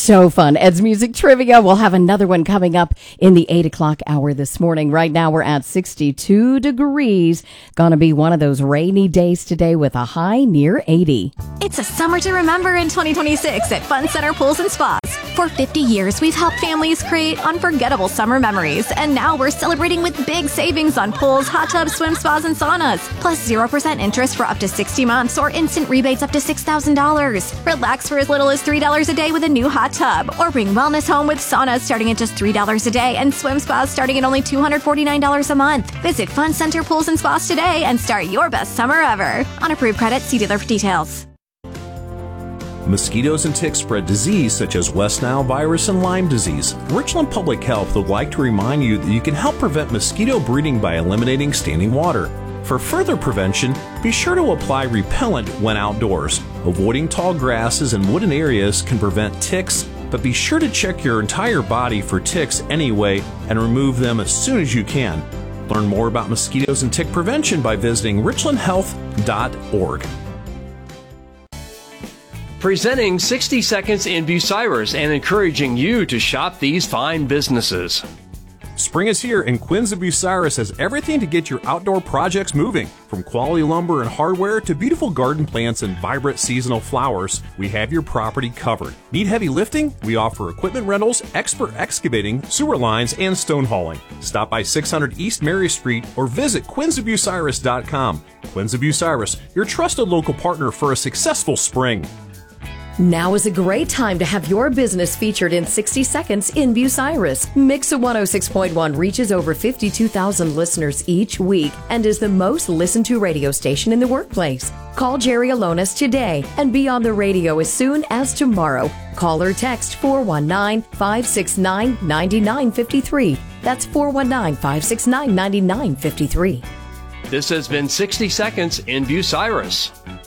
So fun. Ed's Music Trivia. We'll have another one coming up in the 8 o'clock hour this morning. Right now we're at 62 degrees. Gonna be one of those rainy days today with a high near 80. It's a summer to remember in 2026 at Fun Center Pools and Spas. For 50 years, we've helped families create unforgettable summer memories. And now we're celebrating with big savings on pools, hot tubs, swim spas, and saunas. Plus 0% interest for up to 60 months or instant rebates up to $6,000. Relax for as little as $3 a day with a new hot tub. Or bring wellness home with saunas starting at just $3 a day and swim spas starting at only $249 a month. Visit Fun Center Pools and Spas today and start your best summer ever. On approved credit, see dealer for details. Mosquitoes and ticks spread disease such as West Nile virus and Lyme disease. Richland Public Health would like to remind you that you can help prevent mosquito breeding by eliminating standing water. For further prevention, be sure to apply repellent when outdoors. Avoiding tall grasses and wooden areas can prevent ticks, but be sure to check your entire body for ticks anyway and remove them as soon as you can. Learn more about mosquitoes and tick prevention by visiting richlandhealth.org. Presenting 60 Seconds in Bucyrus and encouraging you to shop these fine businesses. Spring is here, and Quinn's of Bucyrus has everything to get your outdoor projects moving. From quality lumber and hardware to beautiful garden plants and vibrant seasonal flowers, we have your property covered. Need heavy lifting? We offer equipment rentals, expert excavating, sewer lines, and stone hauling. Stop by 600 East Mary Street or visit quinsofbucyrus.com. Quinn's of Bucyrus, your trusted local partner for a successful spring. Now is a great time to have your business featured in 60 Seconds in Bucyrus. Mixa 106.1 reaches over 52,000 listeners each week and is the most listened to radio station in the workplace. Call Jerry Alonis today and be on the radio as soon as tomorrow. Call or text 419-569-9953. That's 419-569-9953. This has been 60 Seconds in Bucyrus.